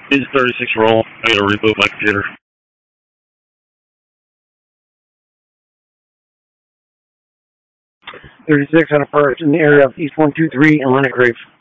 It's 36 roll. I gotta reboot my computer. 36 on a first in the area of East 123 and Leonard Grave.